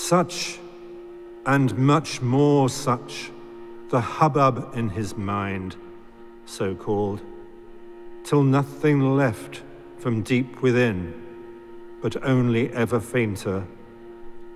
Such, and much more such, the hubbub in his mind, so called, till nothing left from deep within, but only ever fainter